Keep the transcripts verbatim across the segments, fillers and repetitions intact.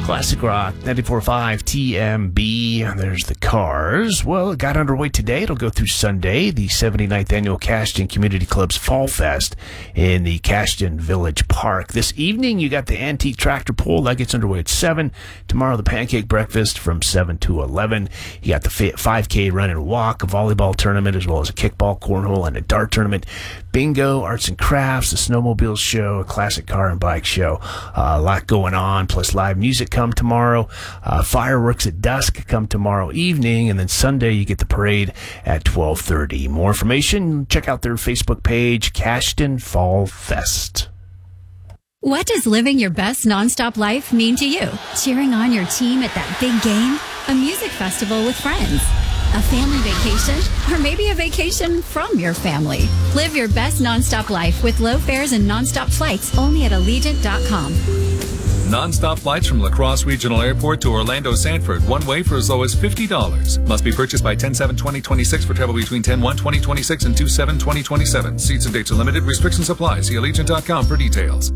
Classic Rock, ninety-four point five T M B. There's the Cars. Well, it got underway today. It'll go through Sunday, the seventy-ninth Annual Cashton Community Club's Fall Fest in the Cashton Village Park. This evening, you got the Antique Tractor Pull. That gets underway at seven. Tomorrow, the Pancake Breakfast from seven to eleven. You got the five K Run and Walk, a volleyball tournament, as well as a kickball, cornhole, and a dart tournament. Bingo, arts and crafts, a snowmobile show, a classic car and bike show. Uh, a lot going on, plus live music come tomorrow. Uh, fireworks at dusk come tomorrow evening, and then Sunday you get the parade at twelve thirty. More information, check out their Facebook page, Cashton Fall Fest. What does living your best nonstop life mean to you? Cheering on your team at that big game? A music festival with friends? A family vacation? Or maybe a vacation from your family? Live your best nonstop life with low fares and nonstop flights only at Allegiant dot com. Non-stop flights from La Crosse Regional Airport to Orlando Sanford, one way for as low as fifty dollars. Must be purchased by ten seven twenty twenty-six for travel between ten one twenty twenty-six and two seven twenty twenty-seven. Seats and dates are limited. Restrictions apply. See Allegiant dot com for details.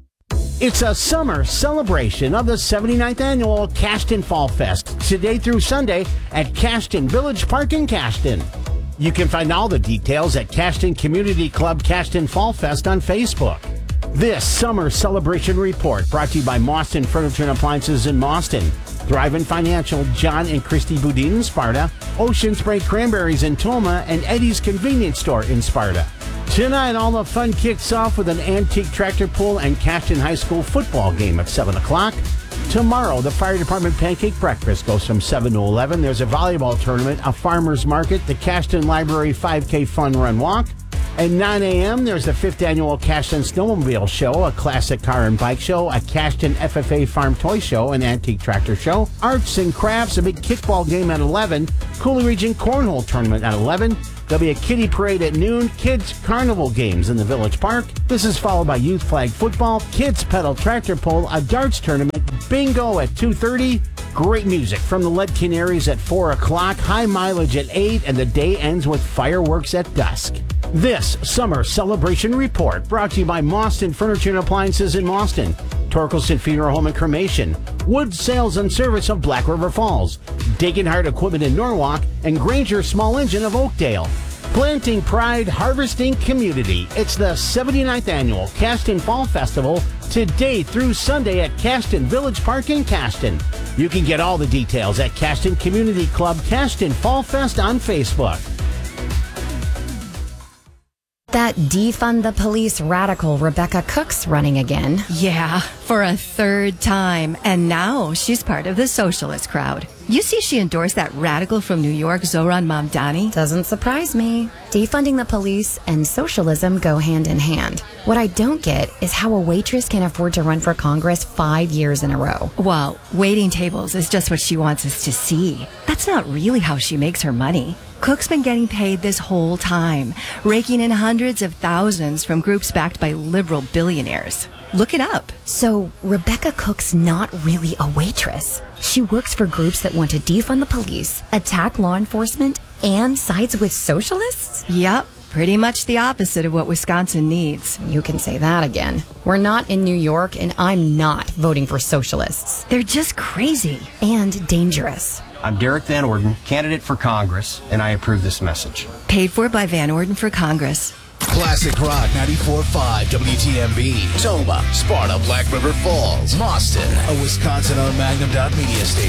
It's a summer celebration of the seventy-ninth Annual Cashton Fall Fest, today through Sunday at Cashton Village Park in Cashton. You can find all the details at Cashton Community Club Cashton Fall Fest on Facebook. This summer celebration report brought to you by Mauston Furniture and Appliances in Mauston, Thrivent Financial, John and Christy Boudin in Sparta, Ocean Spray Cranberries in Toma, and Eddie's Convenience Store in Sparta. Tonight, all the fun kicks off with an antique tractor pull and Cashton High School football game at seven o'clock. Tomorrow, the Fire Department Pancake Breakfast goes from seven to eleven. There's a volleyball tournament, a farmer's market, the Cashton Library five K Fun Run Walk. At nine a.m., there's the fifth Annual Cashton Snowmobile Show, a classic car and bike show, a Cashton F F A Farm Toy Show, an antique tractor show, arts and crafts, a big kickball game at eleven, Cooley Region Cornhole Tournament at eleven. There'll be a kiddie parade at noon, kids carnival games in the Village Park. This is followed by youth flag football, kids pedal tractor pull, a darts tournament, bingo at two thirty. Great music from the Lead Canaries at four o'clock, high mileage at eight, and the day ends with fireworks at dusk. This summer celebration report brought to you by Mauston Furniture and Appliances in Mauston, Torkelson Funeral Home and Cremation, Wood Sales and Service of Black River Falls, Dagenhart Equipment in Norwalk, and Granger Small Engine of Oakdale. Planting pride, harvesting community. It's the seventy-ninth Annual Cashton Fall Festival, today through Sunday at Cashton Village Park in Cashton. You can get all the details at Cashton Community Club Cashton Fall Fest on Facebook. That defund the police radical Rebecca Cook's running again. Yeah, for a third time. And now she's part of the socialist crowd. You see she endorsed that radical from New York, Zohran Mamdani? Doesn't surprise me. Defunding the police and socialism go hand in hand. What I don't get is how a waitress can afford to run for Congress five years in a row. Well, waiting tables is just what she wants us to see. That's not really how she makes her money. Cook's been getting paid this whole time, raking in hundreds of thousands from groups backed by liberal billionaires. Look it up. So Rebecca Cook's not really a waitress. She works for groups that want to defund the police, attack law enforcement, and sides with socialists? Yep. Pretty much the opposite of what Wisconsin needs. You can say that again. We're not in New York, and I'm not voting for socialists. They're just crazy. And dangerous. I'm Derek Van Orden, candidate for Congress, and I approve this message. Paid for by Van Orden for Congress. Classic Rock ninety-four point five W T M B. Toma, Sparta, Black River Falls, Mauston, a Wisconsin-owned Magnum Dot Media station.